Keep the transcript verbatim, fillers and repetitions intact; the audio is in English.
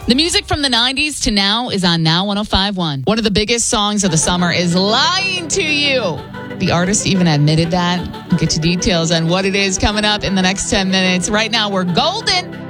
The music from the nineties to now is on Now one oh five point one. One of the biggest songs of the summer is Lying to You. The artist even admitted that. We'll get to details on what it is coming up in the next ten minutes. Right now, we're golden.